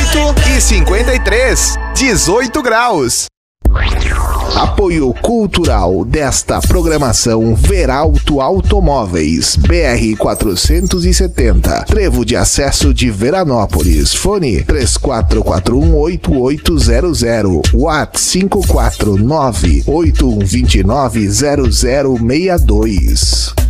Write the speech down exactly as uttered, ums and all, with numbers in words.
oito e cinquenta e três, dezoito graus. Apoio cultural desta programação Veralto Automóveis, B R quatrocentos e setenta, Trevo de Acesso de Veranópolis. Fone três quatro quatro um, oito oito zero zero, WhatsApp cinco quatro nove, oito um dois nove, zero zero seis dois.